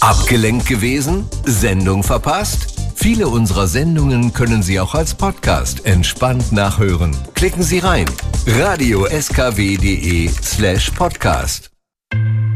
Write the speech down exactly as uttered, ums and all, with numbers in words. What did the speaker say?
Abgelenkt gewesen? Sendung verpasst? Viele unserer Sendungen können Sie auch als Podcast entspannt nachhören. Klicken Sie rein. radio punkt s k w punkt d e slash podcast